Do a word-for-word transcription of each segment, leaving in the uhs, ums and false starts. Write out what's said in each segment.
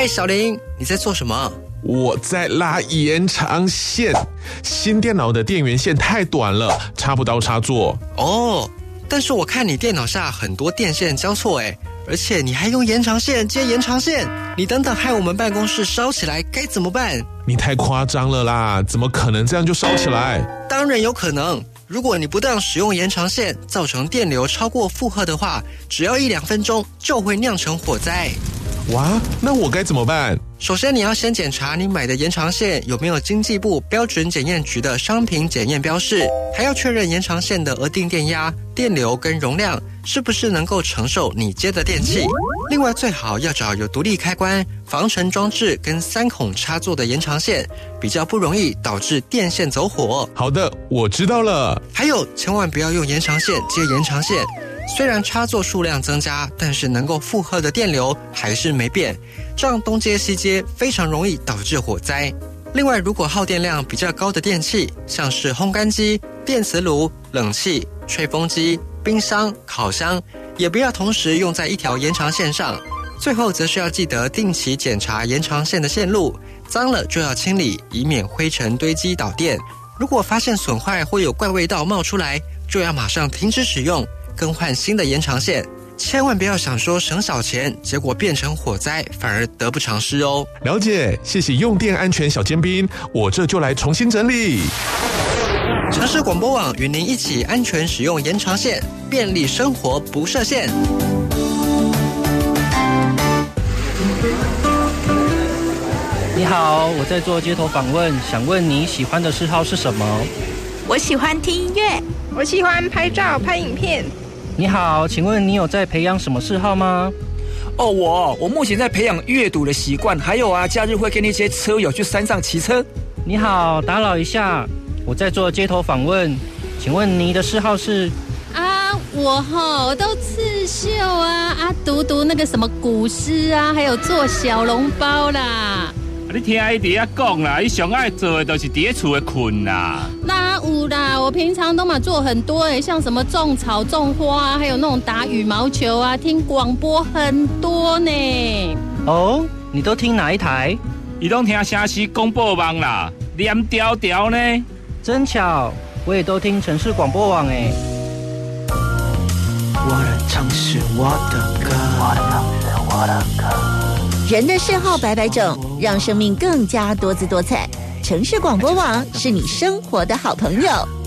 嗨，小林，你在做什么？ 我在拉延长线，新电脑的电源线太短了，插不到插座。 哦，但是我看你电脑下很多电线交错诶，而且你还用延长线接延长线，你等等害我们办公室烧起来该怎么办？ 你太夸张了啦，怎么可能这样就烧起来？ 当然有可能，如果你不当使用延长线，造成电流超过负荷的话，只要一两分钟就会酿成火灾。 哇，那我该怎么办？ 首先你要先检查你买的延长线有没有经济部标准检验局的商品检验标示，还要确认延长线的额定电压、电流跟容量是不是能够承受你接的电器。另外最好要找有独立开关、防尘装置跟三孔插座的延长线，比较不容易导致电线走火。 好的，我知道了。 还有千万不要用延长线接延长线，虽然插座数量增加，但是能够负荷的电流还是没变，这样东接西接非常容易导致火灾。另外，如果耗电量比较高的电器，像是烘干机、电磁炉、冷气、吹风机、冰箱、烤箱，也不要同时用在一条延长线上。最后则是要记得定期检查延长线的线路，脏了就要清理，以免灰尘堆积导电。如果发现损坏或有怪味道冒出来，就要马上停止使用，更换新的延长线。千万不要想说省小钱，结果变成火灾，反而得不偿失哦。 了解，谢谢用电安全小尖兵，我这就来重新整理。 城市广播网与您一起安全使用延长线，便利生活不设限。 你好，我在做街头访问，想问你喜欢的嗜好是什么？ 我喜欢听音乐， 我喜欢拍照拍影片。 你好，请问你有在培养什么嗜好吗？ 哦，我我目前在培养阅读的习惯，还有啊，假日会跟那些车友去山上骑车。 你好，打扰一下，我在做街头访问，请问你的嗜好是？ 啊，我吼都刺绣啊啊，读读那个什么古诗啊，还有做小笼包啦。 你听伊伫遐讲啦，伊上爱做的就是伫咧厝的困啦。 那有啦，我平常都嘛做很多诶，像什么种草、种花啊，还有那种打羽毛球啊，听广播很多呢。 哦，你都听哪一台？ 伊都听城市广播网啦，连条条呢。 真巧，我也都听城市广播网诶。 我的城市，我的歌，我的城市，我的歌。 人的嗜好百百种，让生命更加多姿多彩。城市广播网是你生活的好朋友。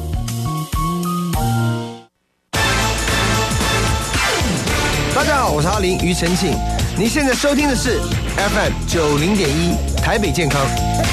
大家好，我是阿林庾澄庆，你现在收听的是 F M 九零点一台北健康。